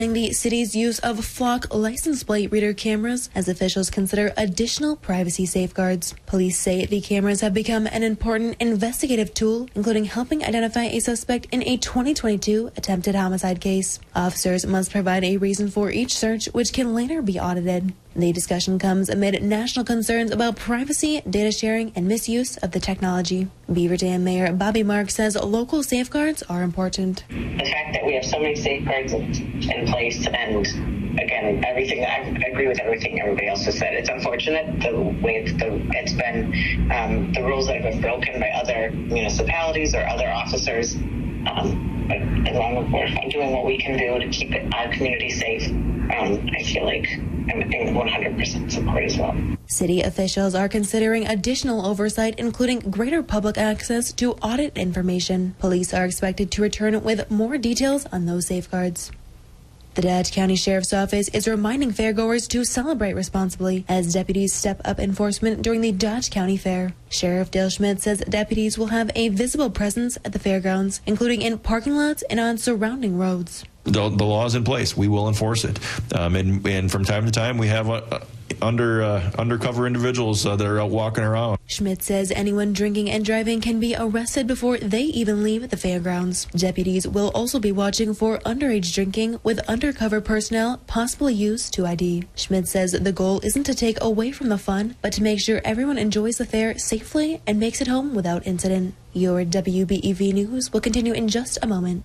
The city's use of Flock license plate reader cameras as officials consider additional privacy safeguards. Police say the cameras have become an important investigative tool, including helping identify a suspect in a 2022 attempted homicide case. Officers must provide a reason for each search, which can later be audited. The discussion comes amid national concerns about privacy, data sharing, and misuse of the technology. Beaver Dam Mayor Bobby Marks says local safeguards are important. The fact that we have so many safeguards in place, and again, everything, I agree with everything everybody else has said. It's unfortunate the way it's been, the rules that have been broken by other municipalities or other officers. But as long as we're doing what we can do to keep our community safe, I feel like I'm in 100% support as well. City officials are considering additional oversight, including greater public access to audit information. Police are expected to return with more details on those safeguards. The Dodge County Sheriff's Office is reminding fairgoers to celebrate responsibly as deputies step up enforcement during the Dodge County Fair. Sheriff Dale Schmidt says deputies will have a visible presence at the fairgrounds, including in parking lots and on surrounding roads. The law is in place. We will enforce it. And from time to time, we have undercover individuals that are out walking around. Schmidt says anyone drinking and driving can be arrested before they even leave the fairgrounds. Deputies will also be watching for underage drinking, with undercover personnel possibly used to ID. Schmidt says the goal isn't to take away from the fun, but to make sure everyone enjoys the fair safely and makes it home without incident. Your WBEV News will continue in just a moment.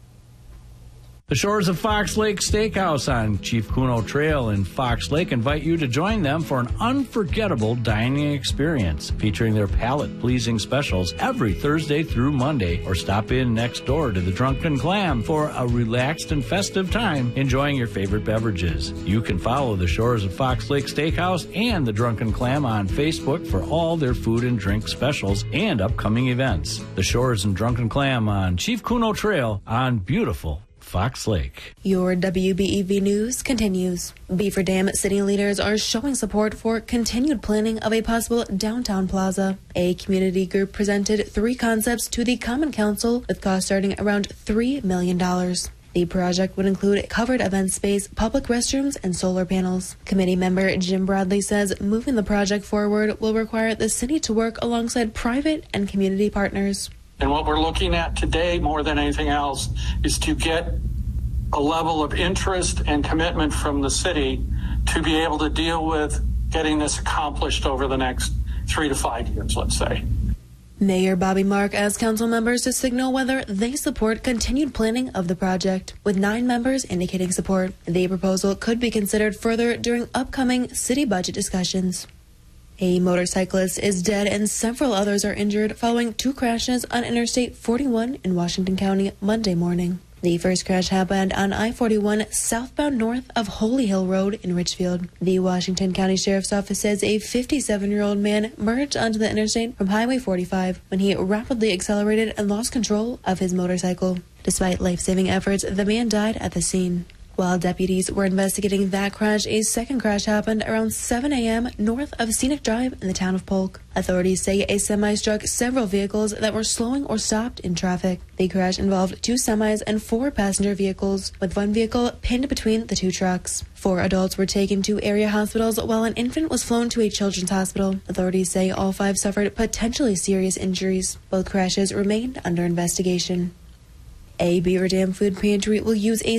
The Shores of Fox Lake Steakhouse on Chief Kuno Trail in Fox Lake invite you to join them for an unforgettable dining experience featuring their palate-pleasing specials every Thursday through Monday, or stop in next door to the Drunken Clam for a relaxed and festive time enjoying your favorite beverages. You can follow the Shores of Fox Lake Steakhouse and the Drunken Clam on Facebook for all their food and drink specials and upcoming events. The Shores and Drunken Clam on Chief Kuno Trail on beautiful Fox Lake. Your WBEV News continues. Beaver Dam city leaders are showing support for continued planning of a possible downtown plaza. A community group presented 3 concepts to the Common Council with costs starting around $3 million. The project would include covered event space, public restrooms, and solar panels. Committee member Jim Bradley says moving the project forward will require the city to work alongside private and community partners. And what we're looking at today, more than anything else, is to get a level of interest and commitment from the city to be able to deal with getting this accomplished over the next 3 to 5 years, let's say. Mayor Bobby Mark asked council members to signal whether they support continued planning of the project, with 9 members indicating support. The proposal could be considered further during upcoming city budget discussions. A motorcyclist is dead and several others are injured following 2 crashes on Interstate 41 in Washington County Monday morning. The first crash happened on I-41 southbound north of Holy Hill Road in Richfield. The Washington County Sheriff's Office says a 57-year-old man merged onto the interstate from Highway 45 when he rapidly accelerated and lost control of his motorcycle. Despite life-saving efforts, the man died at the scene. While deputies were investigating that crash, a second crash happened around 7 a.m. north of Scenic Drive in the town of Polk. Authorities say a semi struck several vehicles that were slowing or stopped in traffic. The crash involved 2 semis and 4 passenger vehicles, with 1 vehicle pinned between the 2 trucks. 4 adults were taken to area hospitals while an infant was flown to a children's hospital. Authorities say all 5 suffered potentially serious injuries. Both crashes remained under investigation. A Beaver Dam food pantry will use a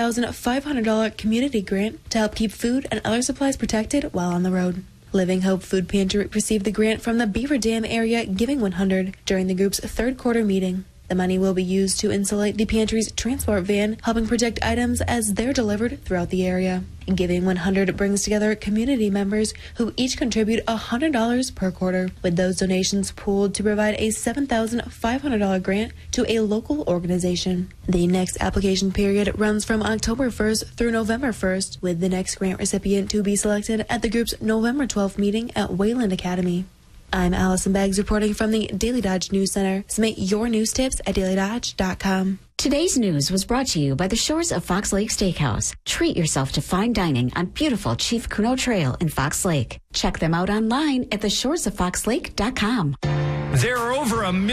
$7,500 community grant to help keep food and other supplies protected while on the road. Living Hope Food Pantry received the grant from the Beaver Dam Area Giving 100 during the group's 3rd quarter meeting. The money will be used to insulate the pantry's transport van, helping protect items as they're delivered throughout the area. Giving 100 brings together community members who each contribute $100 per quarter, with those donations pooled to provide a $7,500 grant to a local organization. The next application period runs from October 1st through November 1st, with the next grant recipient to be selected at the group's November 12th meeting at Wayland Academy. I'm Allison Beggs reporting from the Daily Dodge News Center. Submit your news tips at dailydodge.com. Today's news was brought to you by the Shores of Fox Lake Steakhouse. Treat yourself to fine dining on beautiful Chief Kuno Trail in Fox Lake. Check them out online at theshoresoffoxlake.com. There are over 1 million